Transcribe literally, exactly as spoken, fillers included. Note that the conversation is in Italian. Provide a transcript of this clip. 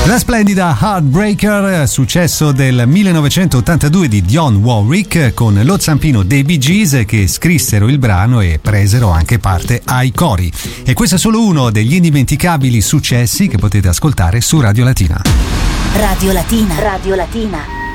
La splendida Heartbreaker, successo del millenovecentottantadue di Dionne Warwick, con lo zampino dei Bee Gees che scrissero il brano e presero anche parte ai cori. E questo è solo uno degli indimenticabili successi che potete ascoltare su Radio Latina. Radio Latina. Radio Latina.